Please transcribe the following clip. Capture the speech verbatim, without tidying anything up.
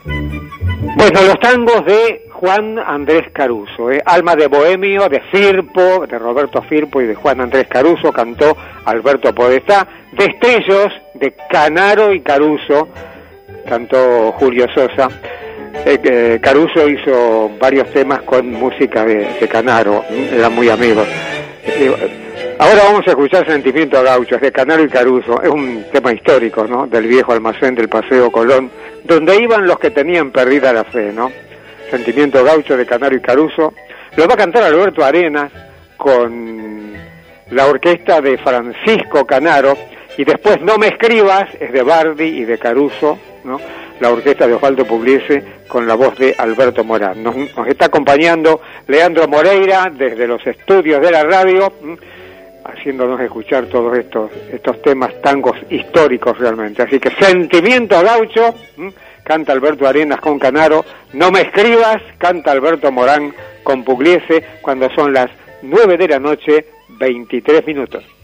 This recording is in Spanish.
Bueno, los tangos de Juan Andrés Caruso, ¿eh? Alma de Bohemio, de Firpo, de Roberto Firpo y de Juan Andrés Caruso, cantó Alberto Podestá. Destellos, de Canaro y Caruso, cantó Julio Sosa. Eh, eh, Caruso hizo varios temas con música de, de Canaro, eran muy amigos. Eh, ahora vamos a escuchar Sentimiento Gaucho, es de Canaro y Caruso, es un tema histórico, ¿no? Del viejo almacén del Paseo Colón, donde iban los que tenían perdida la fe, ¿no? Sentimiento Gaucho de Canaro y Caruso. Lo va a cantar Alberto Arenas con la orquesta de Francisco Canaro, y después No me escribas, es de Bardi y de Caruso, ¿no? La orquesta de Osvaldo Pugliese con la voz de Alberto Morán. Nos, nos está acompañando Leandro Moreira desde los estudios de la radio, ¿m? haciéndonos escuchar todos estos estos temas tangos históricos realmente. Así que Sentimiento Gaucho, ¿m? canta Alberto Arenas con Canaro. No me escribas, canta Alberto Morán con Pugliese, cuando son las nueve de la noche, veintitrés minutos.